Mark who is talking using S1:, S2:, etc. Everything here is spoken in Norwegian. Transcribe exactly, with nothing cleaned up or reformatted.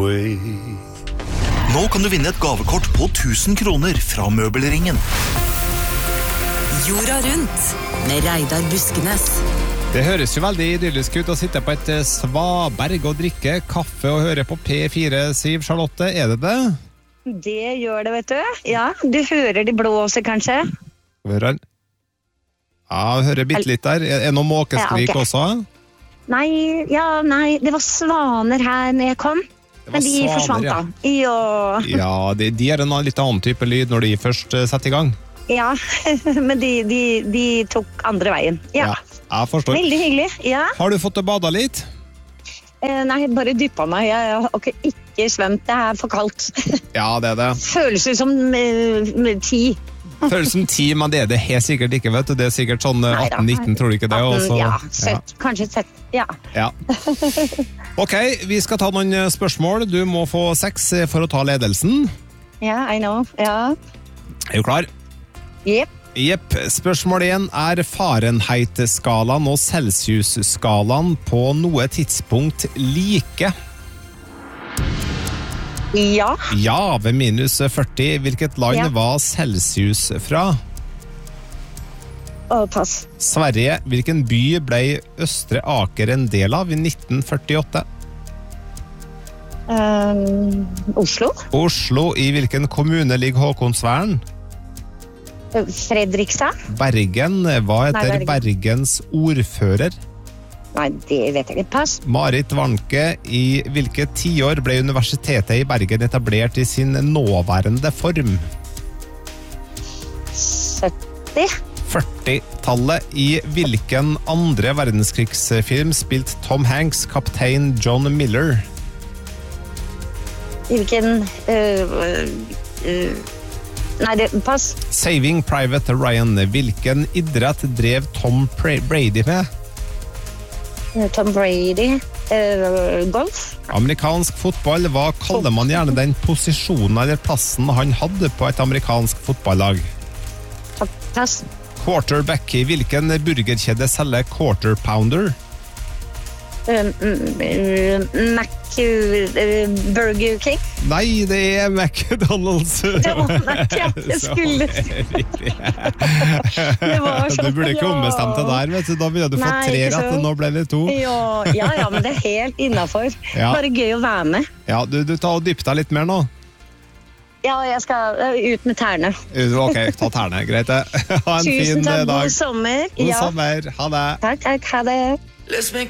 S1: away.
S2: Nå kan du vinne et gavekort på tusen kroner fra Møbelringen.
S3: Jorda rundt med Reidar Buskenes.
S4: Det høres jo veldig idyllisk ut å sitte på et svaberg og drikke kaffe og høre på P fire, Siv Charlotte. Er det det?
S5: Det gjør det, vet du. Ja, du hører de blåser kanskje.
S4: Hører han? Ja, jeg hører bitte litt der. Er det noe måkeskrik ja, okay. også?
S5: Nei, ja, nei, det var svaner her når jeg kom. Men de svaner, forsvant ja. da. Ja,
S4: ja de, de er en litt annen type lyd når de først setter i gang.
S5: Ja, men de, de, de tok andre veien. Ja,
S4: ja jeg forstår.
S5: Veldig hyggelig, ja.
S4: Har du fått bada litt?
S5: Eh, nei, bare dyppet meg. Jeg har ikke, ikke svømt, det er for kaldt.
S4: Ja, det er det.
S5: Føles ut som uh, ti.
S4: Føles som ti, men det er det helt sikkert ikke, vet du. Det er sikkert sånn atten nitten, tror du ikke det?
S5: atten, ja, sytten, ja, kanskje sytten, ja.
S4: Ja. Ok, vi skal ta noen spørsmål. Du må få seks for å ta ledelsen.
S5: Ja, I know, ja.
S4: Er du klar?
S5: Jep.
S4: Jep. Spørsmål én er Fahrenheit-skalaen og Celsius-skalaen på noe tidspunkt like?
S5: Ja.
S4: Ja, ved minus førti. Hvilket land ja. var Celsius fra?
S5: Å, pass.
S4: Sverige. Hvilken by ble Østre Aker en del av i nitten førtiåtte?
S5: Um, Oslo.
S4: Oslo. I hvilken kommune ligger Håkonsvern?
S5: Fredrikstad.
S4: Bergen. Hva heter Nei, Bergen. Bergens ordfører?
S5: Nei, det vet jeg ikke. Pass.
S4: Marit Warnke. I hvilket tiår ble universitetet i Bergen etablert i sin nåværende form?
S5: sytti.
S4: førti-tallet. I hvilken andre verdenskrigsfilm spilte Tom Hanks kaptein John Miller?
S5: Hvilken... Uh, uh, nei, det, pass.
S4: Saving Private Ryan. Hvilken idrett drev Tom Brady med?
S5: Tom Brady, uh, golf.
S4: Amerikansk fotball, hva kaller man gjerne den posisjonen eller plassen han hadde på et amerikansk fotballag?
S5: Pass.
S4: Quarterback, i hvilken burgerkjede selger Quarter Pounder?
S5: Um, um, Mac uh, Burger King?
S4: Nei, det er McDonald's.
S5: Det var Mac, ja. Jeg skulle det var så,
S4: du burde ikke ja. ombestemt det der, vet du. Da ville du fått Nei, tre rett, og nå ble det to.
S5: Ja, ja, ja, men det er helt innenfor. Ja. Bare gøy å være med.
S4: Ja, du, du tar og dypp deg litt mer nå.
S5: Ja, jeg skal uh, ut med tærne.
S4: Ok, ta tærne, greit det. Ha en
S5: Tusen
S4: fin
S5: takk,
S4: dag.
S5: God sommer.
S4: God
S5: ja.
S4: sommer, ha det.
S5: Takk, takk, ha det.
S2: Let's make